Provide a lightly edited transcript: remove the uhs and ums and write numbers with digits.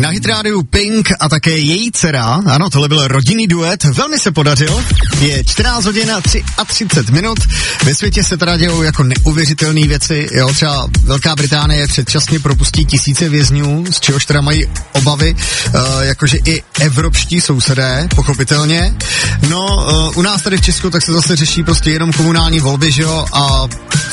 Na Hit rádiu Pink a také její dcera, ano, tohle byl rodinný duet, velmi se podařil, je 14 hodin a 33 minut, ve světě se teda dějou jako neuvěřitelné věci, jo, třeba Velká Británie předčasně propustí tisíce vězňů, z čehož teda mají obavy, jakože i evropští sousedé, pochopitelně. No, u nás tady v Česku tak se zase řeší prostě jenom komunální volby, že jo, a